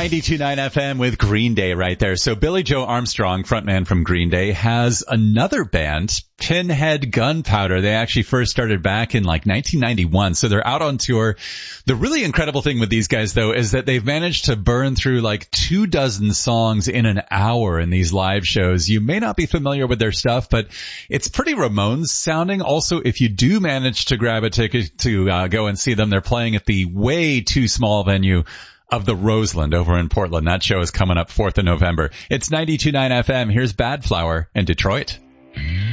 92.9 FM with Green Day right there. So Billy Joe Armstrong, frontman from Green Day, has another band, Pinhead Gunpowder. They actually first started back in like 1991. So they're out on tour. The really incredible thing with these guys though is that they've managed to burn through like 24 songs in an hour in these live shows. You may not be familiar with their stuff, but it's pretty Ramones sounding. Also, if you do manage to grab a ticket to go and see them, they're playing at the way too small venue of the Roseland over in Portland. That show is coming up 4th of November. It's 92.9 FM. Here's Bad Flower in Detroit.